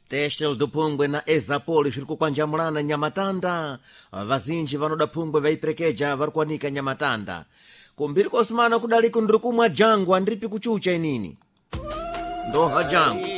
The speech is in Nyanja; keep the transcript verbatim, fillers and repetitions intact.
Testel do Pungwe na Exapol zviri kukwanjamulana Nyamatanda. Vazinji vanoda Pungwe vaiprekeja vari kuwanika Nyamatanda. Kumbiri kosimana kudali kundiri kumwa jangwa ndiripi kuchucha inini. Ndoha jangwa.